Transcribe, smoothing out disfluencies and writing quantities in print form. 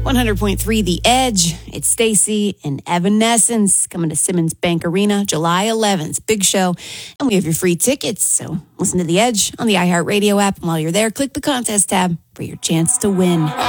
100.3 The Edge. It's Stacy and Evanescence coming to Simmons Bank Arena July 11th. Big show. And we have your free tickets. So listen to The Edge on the iHeartRadio app. And while you're there, click the contest tab for your chance to win.